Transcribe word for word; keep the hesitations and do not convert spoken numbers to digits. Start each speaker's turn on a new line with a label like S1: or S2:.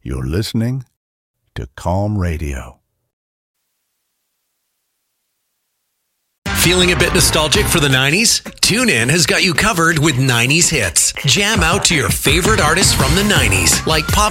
S1: You're listening to Calm Radio.
S2: Feeling a bit nostalgic for the nineties? TuneIn has got you covered with nineties hits. Jam out to your favorite artists from the nineties, like Pop